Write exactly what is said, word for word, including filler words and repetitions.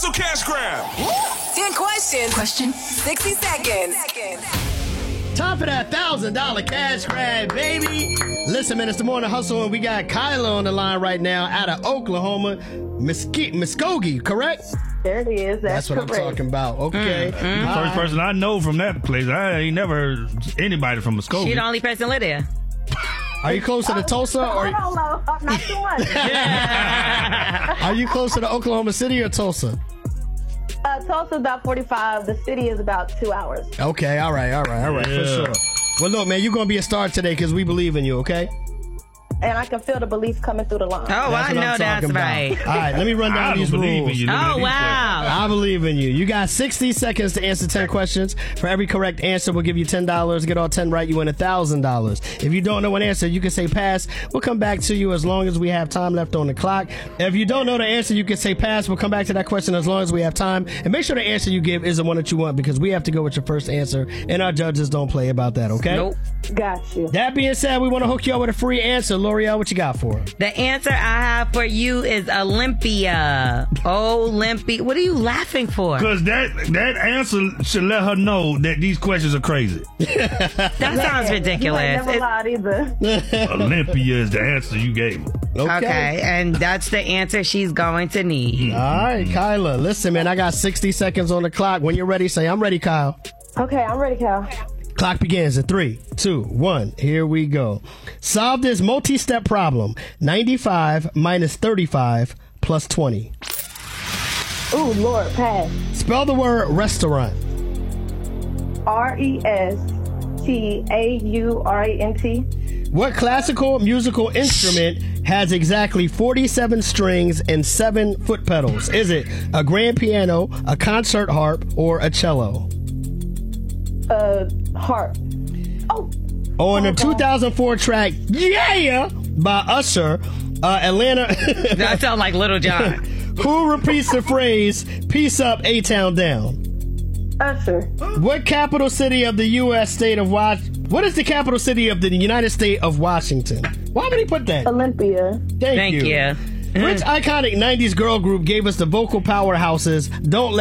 Hustle Cash Grab. ten questions. Question. sixty seconds. Time for that one thousand dollars cash grab, baby. Listen, man, it's the Morning Hustle, and we got Kyla on the line right now out of Oklahoma. Muskogee, Muskogee, correct? There it is. That's, That's what correct. I'm talking about. Okay. Mm, mm. The first person I know from that place. I ain't never heard anybody from Muskogee. She the only person live there. Are you closer to Tulsa? Or I don't know. Not too much. are you closer to Oklahoma City or Tulsa? Uh, Tulsa's about forty-five. The city is about two hours. Okay, all right, all right, all right, Yeah. for sure. Well, look, man, you're going to be a star today because we believe in you, okay? And I can feel the belief coming through the line. Oh, That's I what know I'm that's talking about. right. All right, let me run I down don't these believe in rules. you. looking at Oh, these wow. I believe in you. You got sixty seconds to answer ten questions. For every correct answer, we'll give you ten dollars. Get all ten right, you win one thousand dollars. If you don't know an answer, you can say pass. We'll come back to you as long as we have time left on the clock. If you don't know the answer, you can say pass. We'll come back to that question as long as we have time. And make sure the answer you give is the one that you want because we have to go with your first answer, and our judges don't play about that, okay? Nope. Got you. That being said, we want to hook you up with a free answer. L'Oreal, what you got for her? The answer I have for you is Olympia. Olympia. What are you laughing for? Because that, that answer should let her know that these questions are crazy. That sounds You ridiculous. ain't never It's- lied either. Olympia is the answer you gave her. okay, and that's the answer she's going to need. All right, Kyla. Listen, man, I got sixty seconds on the clock. When you're ready, say, I'm ready, Kyle. Okay, I'm ready, Cal. Clock begins in three, two, one. Here we go. Solve this multi-step problem. ninety-five minus thirty-five plus twenty. Ooh, Lord, pass. Spell the word restaurant. R E S T A U R A N T. What classical musical instrument has exactly forty-seven strings and seven foot pedals? Is it a grand piano, a concert harp, or a cello? Uh, harp. Oh. On the Okay. two thousand four track Yeah by Usher, uh, Atlanta, That sounds like Little John. who repeats the phrase, peace up, A-Town down? Usher. What capital city of the U S state of Was- What is the capital city of the United States of Washington? Why would he put that? Olympia. Thank, Thank you. Which iconic nineties girl group gave us the vocal powerhouses Don't Let